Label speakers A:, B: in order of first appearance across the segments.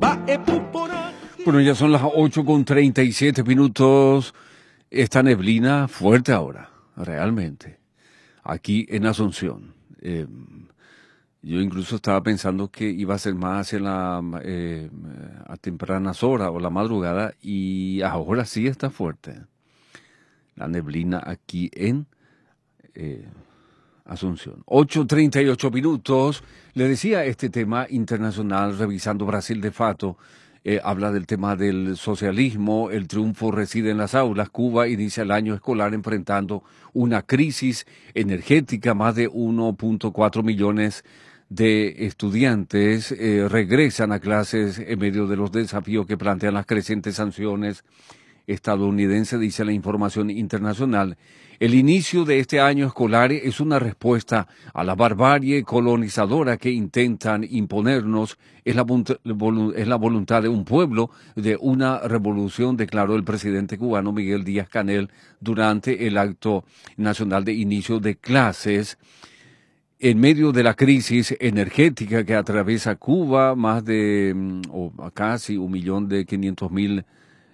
A: Bueno, ya son las 8:37. Esta neblina fuerte ahora, realmente, aquí en Asunción. Yo incluso estaba pensando que iba a ser más en a tempranas horas o la madrugada, y ahora sí está fuerte la neblina aquí en Asunción. 8:38. Le decía, este tema internacional, revisando Brasil de Fato, habla del tema del socialismo. El triunfo reside en las aulas. Cuba inicia el año escolar enfrentando una crisis energética. Más de 1.4 millones de estudiantes regresan a clases en medio de los desafíos que plantean las crecientes sanciones estadounidense, dice la información internacional. El inicio de este año escolar es una respuesta a la barbarie colonizadora que intentan imponernos. Es la voluntad de un pueblo, de una revolución, declaró el presidente cubano Miguel Díaz-Canel durante el acto nacional de inicio de clases. En medio de la crisis energética que atraviesa Cuba, más de casi 1.500.000.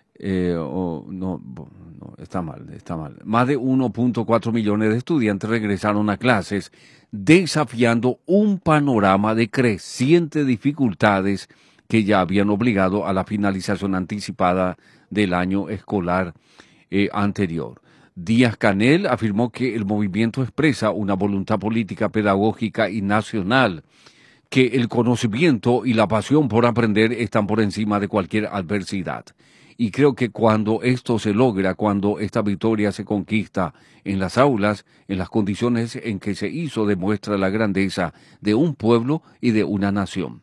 A: No, está mal. Más de 1.4 millones de estudiantes regresaron a clases, desafiando un panorama de crecientes dificultades que ya habían obligado a la finalización anticipada del año escolar anterior. Díaz-Canel afirmó que el movimiento expresa una voluntad política, pedagógica y nacional, que el conocimiento y la pasión por aprender están por encima de cualquier adversidad. Y creo que cuando esto se logra, cuando esta victoria se conquista en las aulas, en las condiciones en que se hizo, demuestra la grandeza de un pueblo y de una nación.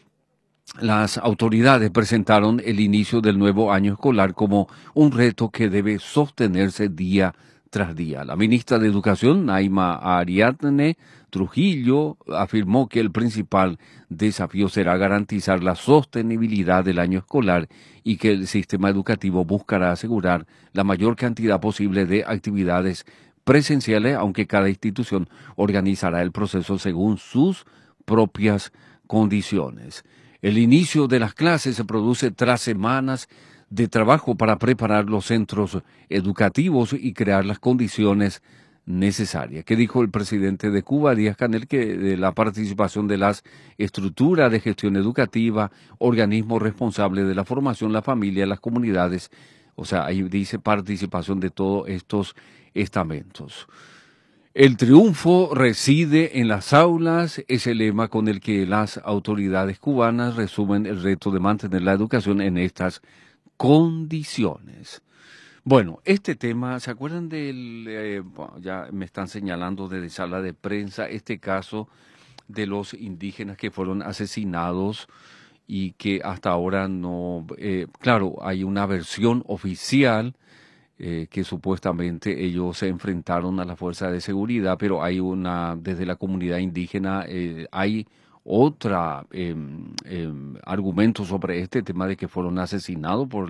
A: Las autoridades presentaron el inicio del nuevo año escolar como un reto que debe sostenerse día tras día. La ministra de Educación, Naima Ariadne Trujillo, afirmó que el principal desafío será garantizar la sostenibilidad del año escolar y que el sistema educativo buscará asegurar la mayor cantidad posible de actividades presenciales, aunque cada institución organizará el proceso según sus propias condiciones. El inicio de las clases se produce tras semanas de trabajo para preparar los centros educativos y crear las condiciones necesarias. ¿Qué dijo el presidente de Cuba, Díaz-Canel? Que de la participación de las estructuras de gestión educativa, organismos responsables de la formación, la familia, las comunidades, o sea, ahí dice participación de todos estos estamentos. El triunfo reside en las aulas, es el lema con el que las autoridades cubanas resumen el reto de mantener la educación en estas condiciones. Bueno, este tema, ¿se acuerdan ya me están señalando desde sala de prensa, este caso de los indígenas que fueron asesinados y que hasta ahora no, claro, hay una versión oficial que supuestamente ellos se enfrentaron a la fuerza de seguridad, pero hay desde la comunidad indígena, hay otra argumento sobre este tema de que fueron asesinados por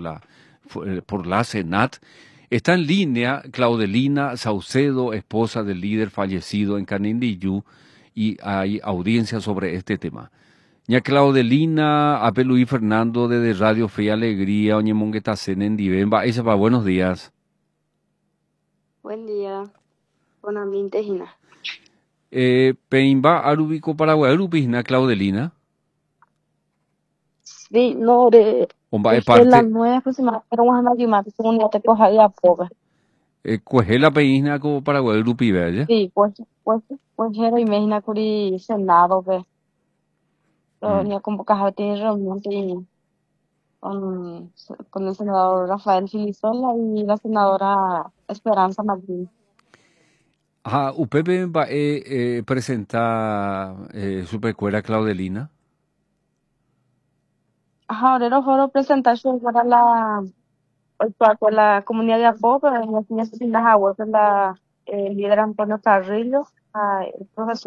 A: la SENAT. Está en línea Claudelina Saucedo, esposa del líder fallecido en Canindeyú, y hay audiencia sobre este tema. Ña Claudelina, Ape Luis Fernando desde Radio Fe y Alegría, Oñemonguetacen en Divemba. Esa va, buenos días.
B: Buen día, con ambiente Gina.
A: Peimba Arubico Paraguay, Arubisna Claudelina.
B: Sí, no,
A: Omba es
B: desde las
A: parte,
B: 9 aproximadamente, pero vamos a llamar, según ya te coja ya poca.
A: Cuejela Peisna como Paraguay, Rupi, ¿verdad?
B: Sí, pues, era imagina que Senado, ve. Pero ni convocado tiene reunión con el senador Rafael Filisola y la senadora Esperanza Martín.
A: Ajá, Upepe va a presentar su pecuera Claudelina.
B: Ajá, ahora quiero presentar para la comunidad de Apoco, en las niñas sin las aguas, el líder Antonio Carrillo, el profesor